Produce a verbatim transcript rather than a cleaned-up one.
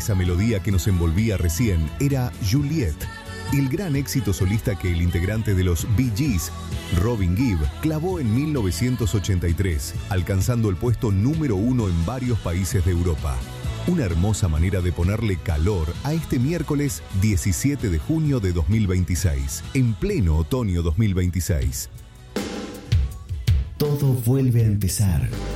Esa melodía que nos envolvía recién era Juliet, el gran éxito solista que el integrante de los Bee Gees, Robin Gibb, clavó en mil novecientos ochenta y tres, alcanzando el puesto número uno en varios países de Europa. Una hermosa manera de ponerle calor a este miércoles diecisiete de junio de dos mil veintiséis, en pleno otoño dos mil veintiséis. Todo vuelve a empezar.